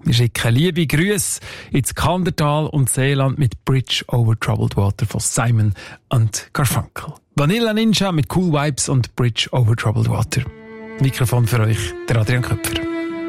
Wir schicken liebe Grüße ins Kandertal und Seeland mit Bridge over Troubled Water von Simon und Garfunkel. Vanilla Ninja mit Cool Vibes und Bridge over Troubled Water. Mikrofon für euch, der Adrian Köpfer.